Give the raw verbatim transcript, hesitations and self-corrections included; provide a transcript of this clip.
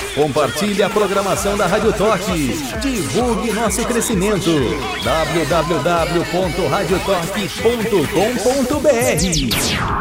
Compartilhe a programação da Rádio Toque. Divulgue nosso crescimento. w w w ponto radio toque ponto com ponto b r